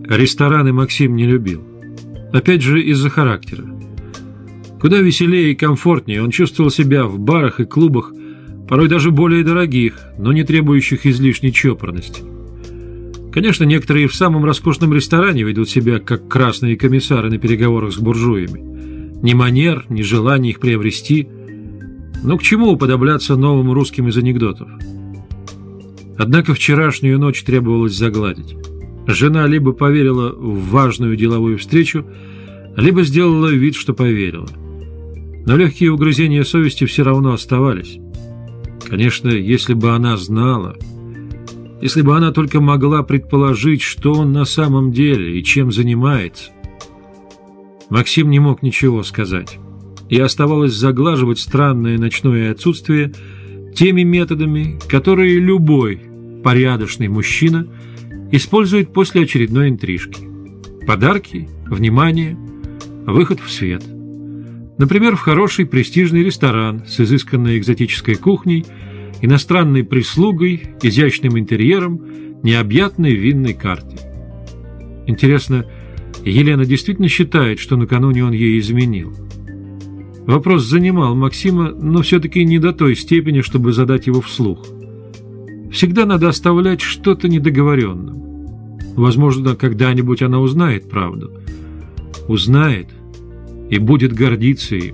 Рестораны Максим не любил. Опять же, из-за характера. Куда веселее и комфортнее он чувствовал себя в барах и клубах, порой даже более дорогих, но не требующих излишней чопорности. Конечно, некоторые в самом роскошном ресторане ведут себя как красные комиссары на переговорах с буржуями. Ни манер, ни желания их приобрести. Но к чему уподобляться новым русским из анекдотов? Однако вчерашнюю ночь требовалось загладить. Жена либо поверила в важную деловую встречу, либо сделала вид, что поверила. Но легкие угрызения совести все равно оставались. Конечно, если бы она знала, если бы она только могла предположить, что он на самом деле и чем занимается. Максим не мог ничего сказать, и оставалось заглаживать странное ночное отсутствие теми методами, которые любой порядочный мужчина использует после очередной интрижки. Подарки, внимание, выход в свет. Например, в хороший престижный ресторан с изысканной экзотической кухней, иностранной прислугой, изящным интерьером, необъятной винной картой. Интересно, Елена действительно считает, что накануне он ей изменил? Вопрос занимал Максима, но все-таки не до той степени, чтобы задать его вслух. Всегда надо оставлять что-то недоговоренным. Возможно, когда-нибудь она узнает правду. Узнает и будет гордиться им.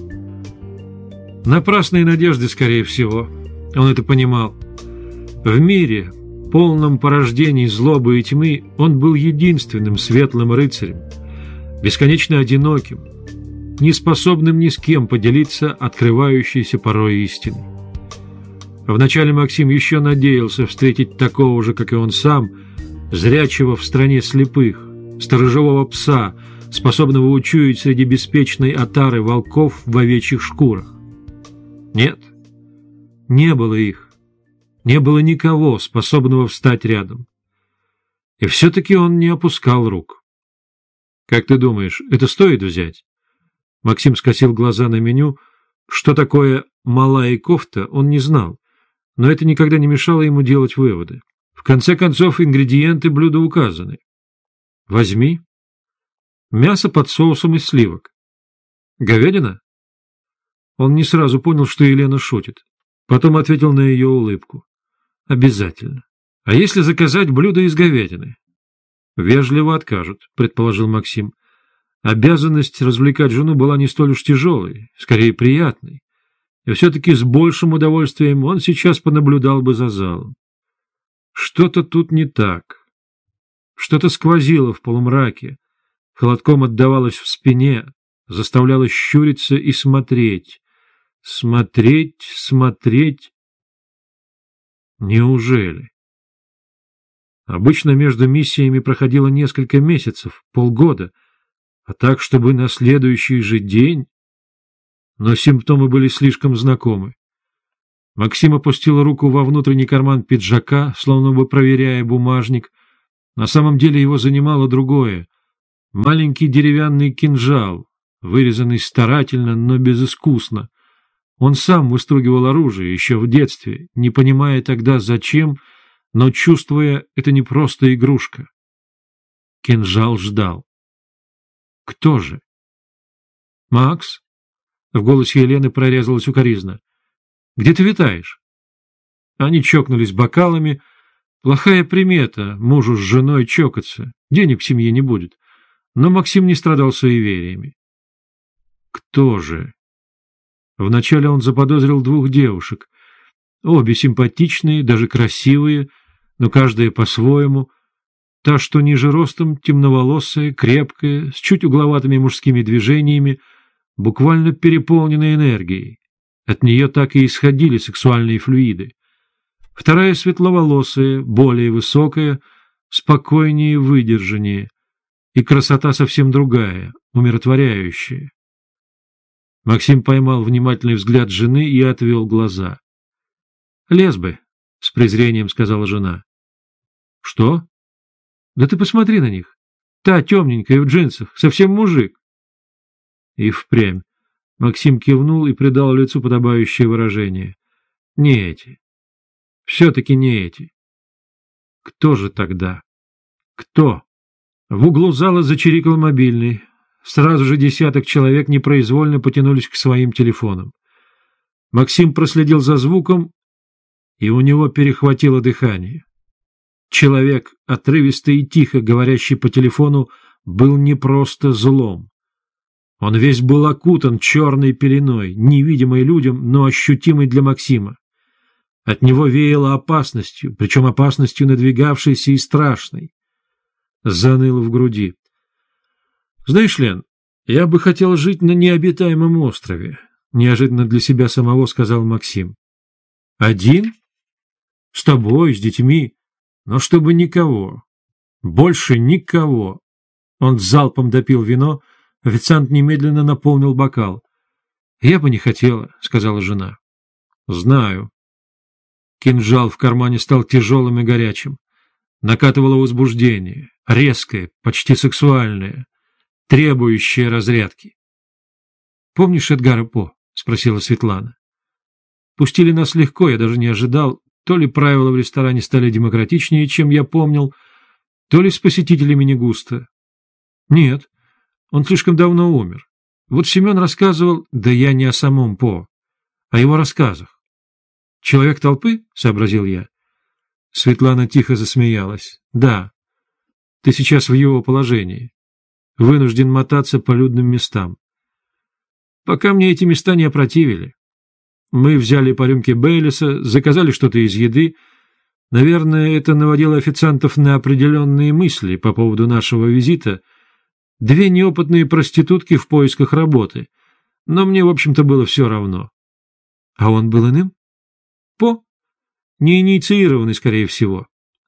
Напрасные надежды, скорее всего. Он это понимал. В мире, полном порождений злобы и тьмы, он был единственным светлым рыцарем, бесконечно одиноким, неспособным ни с кем поделиться открывающейся порой истиной. Вначале Максим еще надеялся встретить такого же, как и он сам, зрячего в стране слепых, сторожевого пса, способного учуять среди беспечной отары волков в овечьих шкурах. Нет, не было их, не было никого, способного встать рядом. И все-таки он не опускал рук. «Как ты думаешь, это стоит взять?» Максим скосил глаза на меню. Что такое «малая кофта» он не знал, но это никогда не мешало ему делать выводы. В конце концов, ингредиенты блюда указаны. Возьми. Мясо под соусом из сливок. Говядина? Он не сразу понял, что Елена шутит. Потом ответил на ее улыбку. Обязательно. А если заказать блюдо из говядины? Вежливо откажут, предположил Максим. Обязанность развлекать жену была не столь уж тяжелой, скорее приятной. И все-таки с большим удовольствием он сейчас понаблюдал бы за залом. Что-то тут не так. Что-то сквозило в полумраке, холодком отдавалось в спине, заставляло щуриться и смотреть. Смотреть, смотреть. Неужели? Обычно между миссиями проходило несколько месяцев, полгода, а так, чтобы на следующий же день... Но симптомы были слишком знакомы. Максим опустил руку во внутренний карман пиджака, словно бы проверяя бумажник. На самом деле его занимало другое. Маленький деревянный кинжал, вырезанный старательно, но безыскусно. Он сам выстругивал оружие еще в детстве, не понимая тогда зачем, но чувствуя, это не просто игрушка. Кинжал ждал. Кто же? «Макс?» В голосе Елены прорезалась укоризна. «Где ты витаешь?» Они чокнулись бокалами. Плохая примета — мужу с женой чокаться. Денег в семье не будет. Но Максим не страдал суевериями. Кто же? Вначале он заподозрил двух девушек. Обе симпатичные, даже красивые, но каждая по-своему. Та, что ниже ростом, темноволосая, крепкая, с чуть угловатыми мужскими движениями, буквально переполненной энергией. От нее так и исходили сексуальные флюиды. Вторая светловолосая, более высокая, спокойнее и выдержаннее. И красота совсем другая, умиротворяющая. Максим поймал внимательный взгляд жены и отвел глаза. «Лесбы», — с презрением сказала жена. «Что? Да ты посмотри на них. Та темненькая в джинсах, совсем мужик». И впрямь. Максим кивнул и придал лицу подобающее выражение. Не эти. Все-таки не эти. Кто же тогда? Кто? В углу зала зачирикал мобильный. Сразу же десяток человек непроизвольно потянулись к своим телефонам. Максим проследил за звуком, и у него перехватило дыхание. Человек, отрывисто и тихо говорящий по телефону, был не просто злом. Он весь был окутан черной пеленой, невидимой людям, но ощутимой для Максима. От него веяло опасностью, причем опасностью надвигавшейся и страшной. Заныло в груди. «Знаешь, Лен, я бы хотел жить на необитаемом острове», — неожиданно для себя самого сказал Максим. «Один? С тобой, с детьми, но чтобы никого. Больше никого». Он залпом допил вино, официант немедленно наполнил бокал. «Я бы не хотела», — сказала жена. «Знаю». Кинжал в кармане стал тяжелым и горячим. Накатывало возбуждение, резкое, почти сексуальное, требующее разрядки. «Помнишь Эдгара По?» — спросила Светлана. «Пустили нас легко, я даже не ожидал. То ли правила в ресторане стали демократичнее, чем я помнил, то ли с посетителями не густо. Нет, он слишком давно умер. Вот Семен рассказывал, да я не о самом По, о его рассказах. «Человек толпы?» — сообразил я. Светлана тихо засмеялась. «Да, ты сейчас в его положении. Вынужден мотаться по людным местам. Пока мне эти места не опротивили. Мы взяли по рюмке Бейлиса, заказали что-то из еды. Наверное, это наводило официантов на определенные мысли по поводу нашего визита. 2 неопытные проститутки в поисках работы. Но мне, в общем-то, было все равно». «А он был иным?» «По? Неинициированный, скорее всего.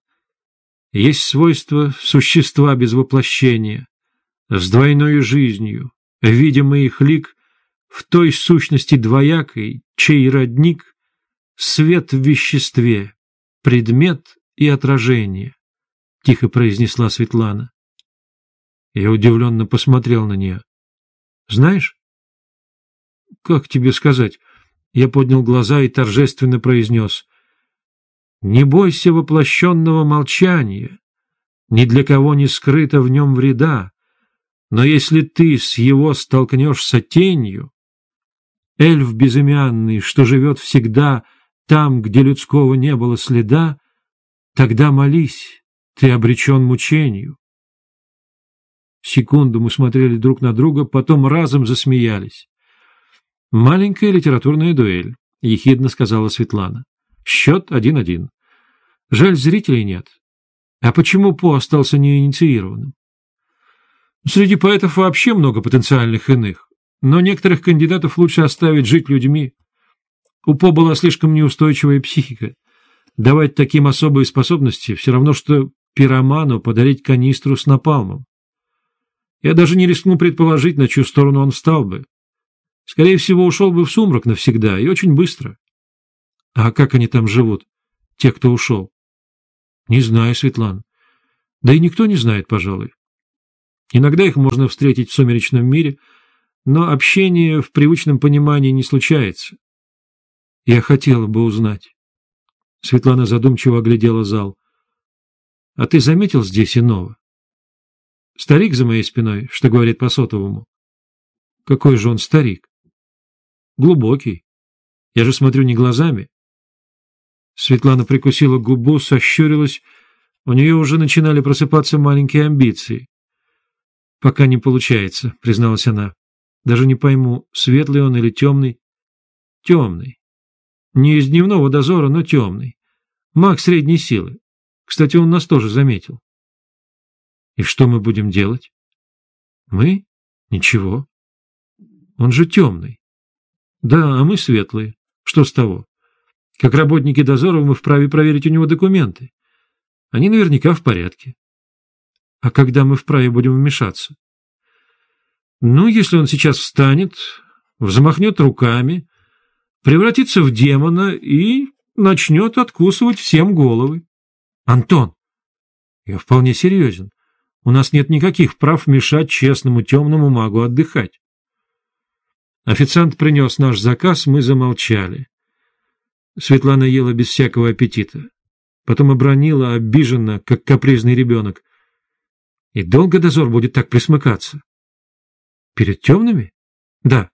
Есть свойства существа без воплощения, с двойной жизнью, видимый их лик в той сущности двоякой, чей родник — свет в веществе, предмет и отражение», — тихо произнесла Светлана. Я удивленно посмотрел на нее. «Знаешь?» «Как тебе сказать?» Я поднял глаза и торжественно произнес: «Не бойся воплощенного молчания, ни для кого не скрыто в нем вреда, но если ты с его столкнешься тенью, эльф безымянный, что живет всегда там, где людского не было следа, тогда молись, ты обречен мучению». Секунду мы смотрели друг на друга, потом разом засмеялись. «Маленькая литературная дуэль», — ехидно сказала Светлана. «Счет 1-1. Жаль, зрителей нет. А почему По остался неинициированным?» «Среди поэтов вообще много потенциальных иных, но некоторых кандидатов лучше оставить жить людьми. У По была слишком неустойчивая психика. Давать таким особые способности все равно, что пироману подарить канистру с напалмом. Я даже не рискну предположить, на чью сторону он встал бы. Скорее всего, ушел бы в сумрак навсегда, и очень быстро». «А как они там живут, те, кто ушел?» «Не знаю, Светлана. Да и никто не знает, пожалуй. Иногда их можно встретить в сумеречном мире, но общение в привычном понимании не случается. Я хотела бы узнать». Светлана задумчиво оглядела зал. «А ты заметил здесь иного? Старик за моей спиной, что говорит по сотовому. Какой же он старик? Глубокий. Я же смотрю не глазами». Светлана прикусила губу, сощурилась. У нее уже начинали просыпаться маленькие амбиции. «Пока не получается», — призналась она. «Даже не пойму, светлый он или темный?» «Темный. Не из дневного дозора, но темный. Маг средней силы. Кстати, он нас тоже заметил». «И что мы будем делать?» «Мы? Ничего. Он же темный». «Да, а мы светлые. Что с того? Как работники дозора мы вправе проверить у него документы. Они наверняка в порядке». «А когда мы вправе будем вмешаться?» «Ну, если он сейчас встанет, взмахнет руками, превратится в демона и начнет откусывать всем головы». «Антон, я вполне серьезен. У нас нет никаких прав мешать честному темному магу отдыхать». Официант принес наш заказ, мы замолчали. Светлана ела без всякого аппетита. Потом обронила обиженно, как капризный ребенок: И долго дозор будет так присмыкаться? Перед темными? Да.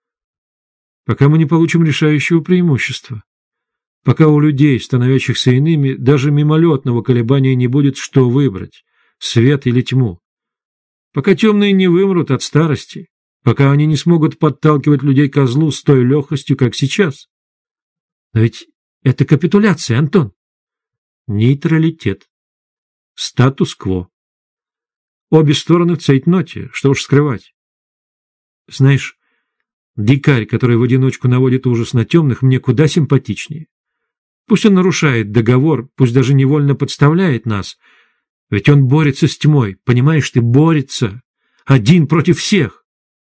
Пока мы не получим решающего преимущества. Пока у людей, становящихся иными, даже мимолетного колебания не будет, что выбрать — свет или тьму. Пока темные не вымрут от старости, пока они не смогут подталкивать людей ко злу с той легкостью, как сейчас. Но ведь это капитуляция, Антон. Нейтралитет. Статус-кво. Обе стороны в цейтноте, что уж скрывать. Знаешь, дикарь, который в одиночку наводит ужас на темных, мне куда симпатичнее. Пусть он нарушает договор, пусть даже невольно подставляет нас, ведь он борется с тьмой, понимаешь ты, борется, один против всех.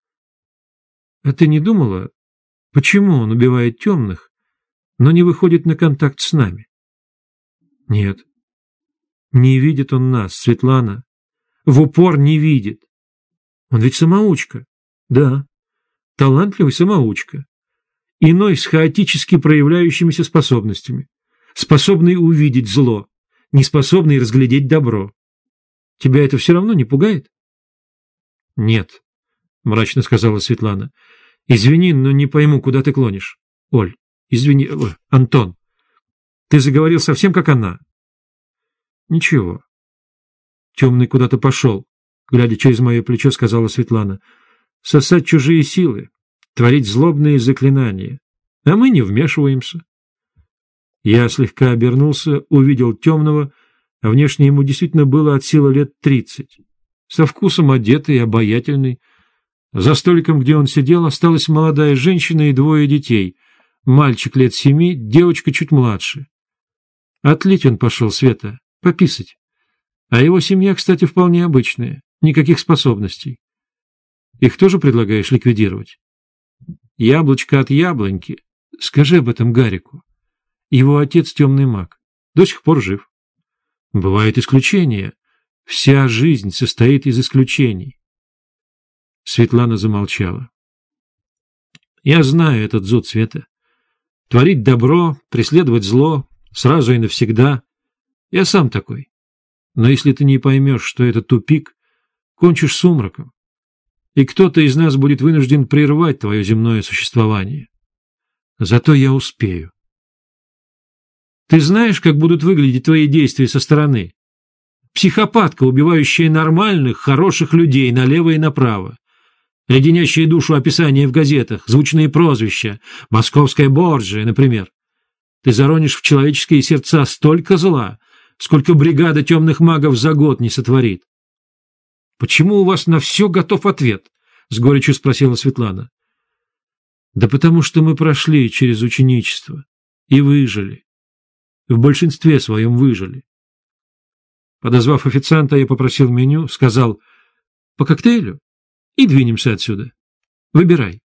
А ты не думала, почему он убивает темных, но не выходит на контакт с нами? Нет, не видит он нас, Светлана, в упор не видит. Он ведь самоучка, да, талантливый самоучка. Иной с хаотически проявляющимися способностями, способный увидеть зло, не способный разглядеть добро. Тебя это все равно не пугает? — Нет, — мрачно сказала Светлана. — Извини, но не пойму, куда ты клонишь. Оль, извини, Антон, ты заговорил совсем как она. — Ничего. Темный куда-то пошел, глядя через мое плечо, сказала Светлана. — Сосать чужие силы. Творить злобные заклинания, а мы не вмешиваемся. Я слегка обернулся, увидел темного, а внешне ему действительно было от силы лет 30. Со вкусом одетый, обаятельный. За столиком, где он сидел, осталась молодая женщина и двое детей. Мальчик лет 7, девочка чуть младше. Отлить он пошел, Света, пописать. А его семья, кстати, вполне обычная, никаких способностей. Их тоже предлагаешь ликвидировать? Яблочко от яблоньки. Скажи об этом Гарику. Его отец темный маг. До сих пор жив. Бывают исключения. Вся жизнь состоит из исключений. Светлана замолчала. Я знаю этот зуд, Света. Творить добро, преследовать зло, сразу и навсегда. Я сам такой. Но если ты не поймешь, что это тупик, кончишь сумраком. И кто-то из нас будет вынужден прервать твое земное существование. Зато я успею. Ты знаешь, как будут выглядеть твои действия со стороны? Психопатка, убивающая нормальных, хороших людей налево и направо. Леденящие душу описания в газетах, звучные прозвища, московская Борджия, например. Ты заронишь в человеческие сердца столько зла, сколько бригада темных магов за год не сотворит. — Почему у вас на все готов ответ? — с горечью спросила Светлана. — Да потому что мы прошли через ученичество и выжили. В большинстве своем выжили. Подозвав официанта, я попросил меню, сказал: — По коктейлю? И двинемся отсюда. Выбирай.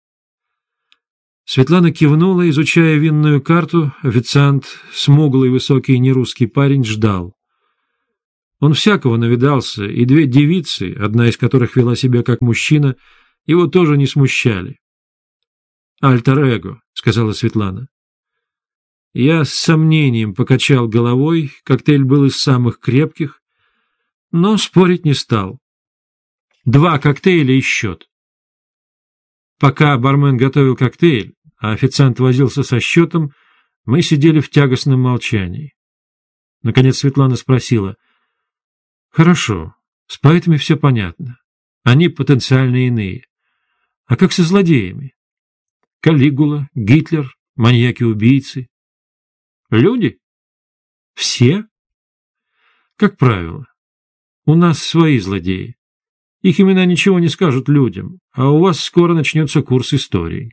Светлана кивнула, изучая винную карту. Официант, смуглый, высокий нерусский парень, ждал. Он всякого навидался, и две девицы, одна из которых вела себя как мужчина, его тоже не смущали. «Альтер-эго», — сказала Светлана. Я с сомнением покачал головой, коктейль был из самых крепких, но спорить не стал. 2 коктейля и счет. Пока бармен готовил коктейль, а официант возился со счетом, мы сидели в тягостном молчании. Наконец Светлана спросила: «Хорошо, с поэтами все понятно. Они потенциально иные. А как со злодеями? Калигула, Гитлер, маньяки-убийцы. Люди? Все? Как правило. У нас свои злодеи. Их имена ничего не скажут людям, а у вас скоро начнется курс истории».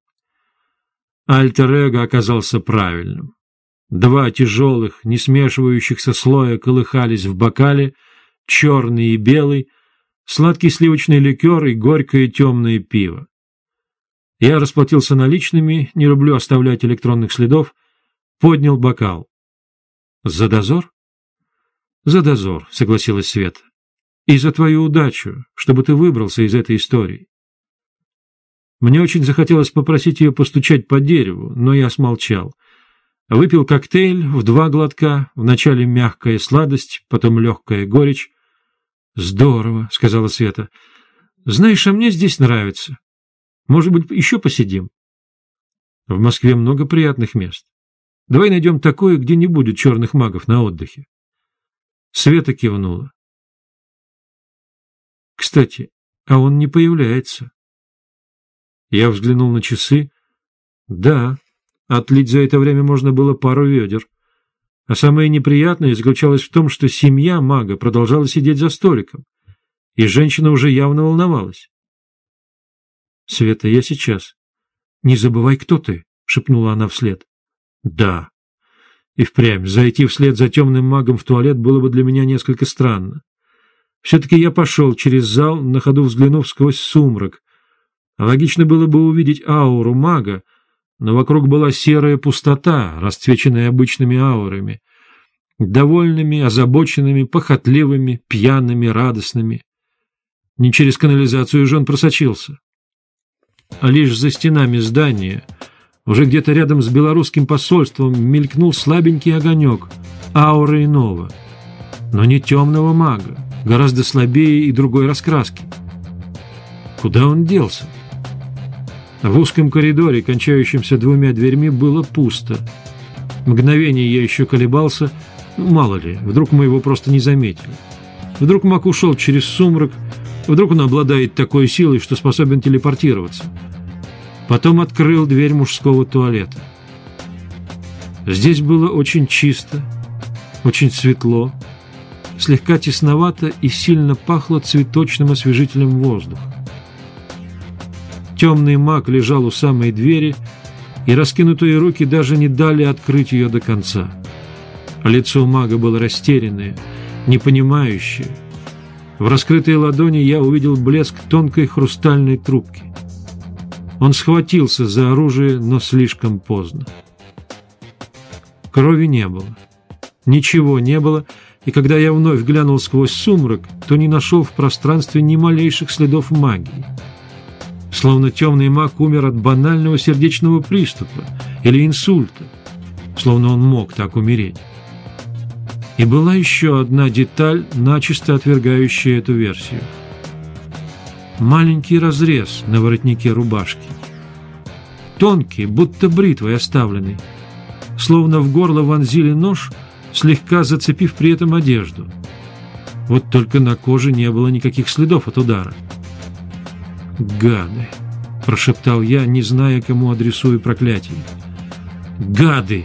Альтер-эго оказался правильным. 2 тяжелых, не смешивающихся слоя колыхались в бокале, черный и белый, сладкий сливочный ликер и горькое темное пиво. Я расплатился наличными, не люблю оставлять электронных следов, поднял бокал. «За дозор?» «За дозор», — согласилась Света. «И за твою удачу, чтобы ты выбрался из этой истории». Мне очень захотелось попросить ее постучать по дереву, но я смолчал. Выпил коктейль в 2 глотка, вначале мягкая сладость, потом легкая горечь. «Здорово», — сказала Света. «Знаешь, а мне здесь нравится. Может быть, еще посидим? В Москве много приятных мест. Давай найдем такое, где не будет черных магов на отдыхе». Света кивнула. «Кстати, а он не появляется». Я взглянул на часы. Да, отлить за это время можно было пару ведер. А самое неприятное заключалось в том, что семья мага продолжала сидеть за столиком, и женщина уже явно волновалась. «Света, я сейчас. Не забывай, кто ты», — шепнула она вслед. «Да». И впрямь, зайти вслед за темным магом в туалет было бы для меня несколько странно. Все-таки я пошел через зал, на ходу взглянув сквозь сумрак. Логично было бы увидеть ауру мага, но вокруг была серая пустота, расцвеченная обычными аурами, довольными, озабоченными, похотливыми, пьяными, радостными. Не через канализацию же он просочился, а лишь за стенами здания, уже где-то рядом с белорусским посольством, мелькнул слабенький огонек ауры иного, но не темного мага, гораздо слабее и другой раскраски. Куда он делся? В узком коридоре, кончающемся двумя дверьми, было пусто. Мгновение я еще колебался, мало ли, вдруг мы его просто не заметили. Вдруг маг ушел через сумрак, вдруг он обладает такой силой, что способен телепортироваться. Потом открыл дверь мужского туалета. Здесь было очень чисто, очень светло, слегка тесновато и сильно пахло цветочным освежителем воздуха. Темный маг лежал у самой двери, и раскинутые руки даже не дали открыть ее до конца. Лицо мага было растерянное, непонимающее. В раскрытой ладони я увидел блеск тонкой хрустальной трубки. Он схватился за оружие, но слишком поздно. Крови не было. Ничего не было, и когда я вновь глянул сквозь сумрак, то не нашел в пространстве ни малейших следов магии. Словно темный маг умер от банального сердечного приступа или инсульта, словно он мог так умереть. И была еще одна деталь, начисто отвергающая эту версию. Маленький разрез на воротнике рубашки. Тонкий, будто бритвой оставленный. Словно в горло вонзили нож, слегка зацепив при этом одежду. Вот только на коже не было никаких следов от удара. «Гады!» — прошептал я, не зная, кому адресую проклятие. «Гады!»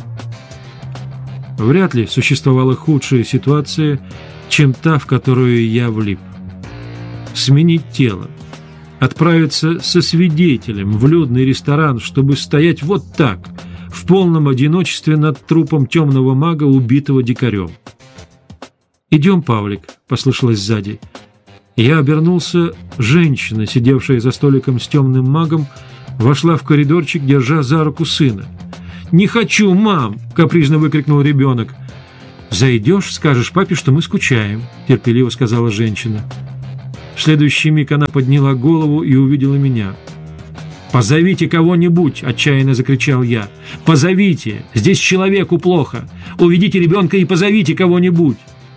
Вряд ли существовала худшая ситуация, чем та, в которую я влип. Сменить тело, отправиться со свидетелем в людный ресторан, чтобы стоять вот так, в полном одиночестве над трупом темного мага, убитого дикарем. «Идем, Павлик», — послышалось сзади. Я обернулся, женщина, сидевшая за столиком с темным магом, вошла в коридорчик, держа за руку сына. «Не хочу, мам!» — капризно выкрикнул ребенок. «Зайдешь, скажешь папе, что мы скучаем», — терпеливо сказала женщина. В следующий миг она подняла голову и увидела меня. «Позовите кого-нибудь!» — отчаянно закричал я. «Позовите! Здесь человеку плохо! Уведите ребенка и позовите кого-нибудь!»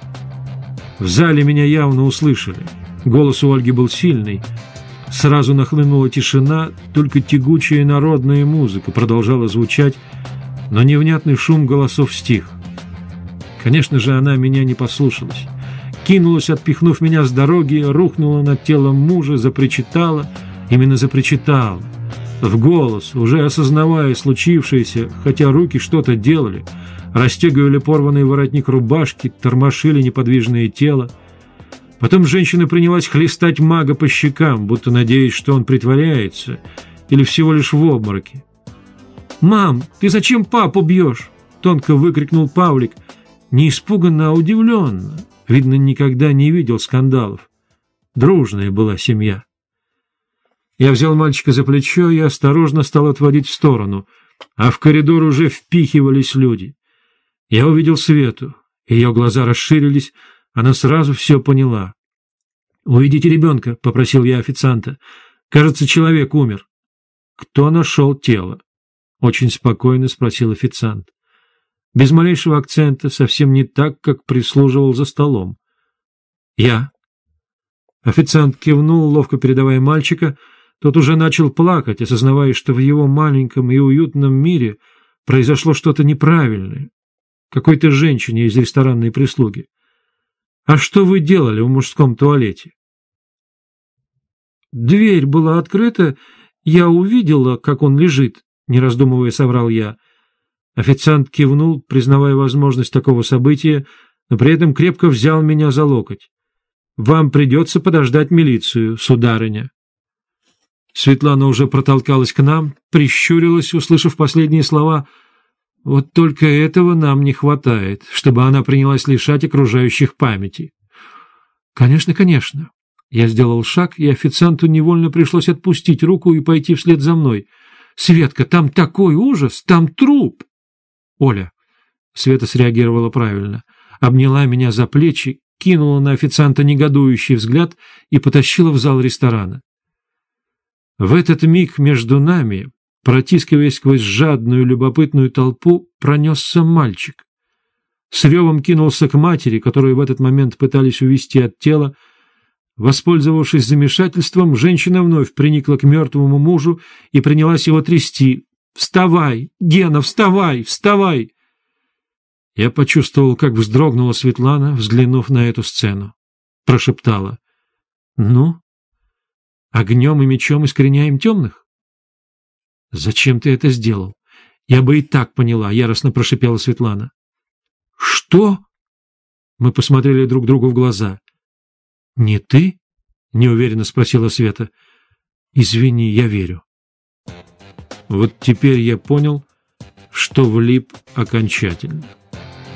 В зале меня явно услышали. Голос у Ольги был сильный. Сразу нахлынула тишина, только тягучая народная музыка продолжала звучать, но невнятный шум голосов стих. Конечно же, она меня не послушалась. Кинулась, отпихнув меня с дороги, рухнула над телом мужа, запричитала, именно запричитала, в голос, уже осознавая случившееся, хотя руки что-то делали, расстегивали порванный воротник рубашки, тормошили неподвижное тело. Потом женщина принялась хлестать мага по щекам, будто надеясь, что он притворяется или всего лишь в обмороке. «Мам, ты зачем папу бьешь?» — тонко выкрикнул Павлик, не испуганно, а удивленно. Видно, никогда не видел скандалов. Дружная была семья. Я взял мальчика за плечо и осторожно стал отводить в сторону, а в коридор уже впихивались люди. Я увидел Свету, ее глаза расширились, она сразу все поняла. «Уведите ребенка», — попросил я официанта. «Кажется, человек умер». «Кто нашел тело?» — очень спокойно спросил официант. Без малейшего акцента, совсем не так, как прислуживал за столом. «Я», Официант кивнул, ловко передавая мальчика. Тот уже начал плакать, осознавая, что в его маленьком и уютном мире произошло что-то неправильное. Какой-то женщине из ресторанной прислуги. «А что вы делали в мужском туалете?» «Дверь была открыта, я увидела, как он лежит», — не раздумывая соврал я. Официант кивнул, признавая возможность такого события, но при этом крепко взял меня за локоть. «Вам придется подождать милицию, сударыня». Светлана уже протолкалась к нам, прищурилась, услышав последние слова. «Вот только этого нам не хватает, чтобы она принялась лишать окружающих памяти». «Конечно, конечно». Я сделал шаг, и официанту невольно пришлось отпустить руку и пойти вслед за мной. «Светка, там такой ужас! Там труп!» «Оля!» Света среагировала правильно. Обняла меня за плечи, кинула на официанта негодующий взгляд и потащила в зал ресторана. В этот миг между нами, протискиваясь сквозь жадную любопытную толпу, пронесся мальчик. С ревом кинулся к матери, которую в этот момент пытались увести от тела. Воспользовавшись замешательством, женщина вновь приникла к мертвому мужу и принялась его трясти. «Вставай! Гена, вставай! Вставай!» Я почувствовал, как вздрогнула Светлана, взглянув на эту сцену. Прошептала: «Ну, огнем и мечом искореняем темных?» «Зачем ты это сделал? Я бы и так поняла», — яростно прошипела Светлана. «Что?» Мы посмотрели друг другу в глаза. «Не ты?» — неуверенно спросила Света. «Извини, я верю». Вот теперь я понял, что влип окончательно.